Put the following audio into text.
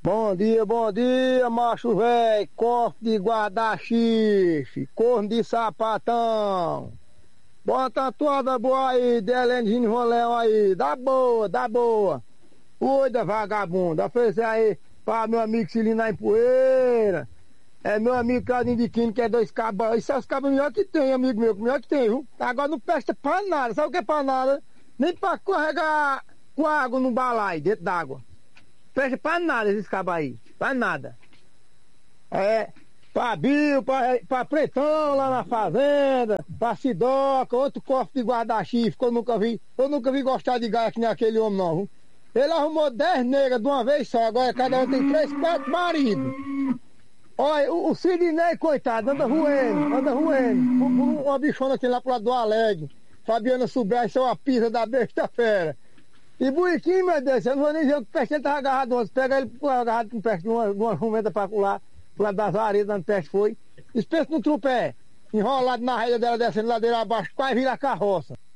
Bom dia, macho velho, corpo de guarda-chifre, corno de sapatão. Bota a toada boa aí, Delendinho Roléu aí, dá boa. Cuida, vagabunda, fez aí pra meu amigo Cilina em Poeira. É meu amigo Claudinho de Quino, que é 2 cabas. Isso é os cabas melhor que tem, amigo meu, melhor que tem, viu? Agora não presta pra nada, sabe o que é pra nada? Nem pra carregar com água no balaio, dentro d'água. Presta pra nada esses cabas aí, pra nada. É, pra Bill, pra Pretão lá na fazenda, pra Sidoca, outro cofre de guarda-chifre que eu nunca vi gostar de gaia que nem aquele homem não, viu? Ele arrumou 10 negras de uma vez só, agora cada um tem 3, 4 maridos. Olha, o Sidney, coitado, anda roendo. Uma bichona que tem lá pro lado do Alegre. Fabiana Sobral, isso é uma pisa da besta fera. E Buiquim, meu Deus, eu não vou nem dizer o que o peste ele tava agarrado ontem. Pega ele agarrado com o peste numa jumenta pra pular, pro lado das varetas, onde o peste foi. Espécie no trupé, enrolado na rede dela, descendo ladeira abaixo, quase vira a carroça.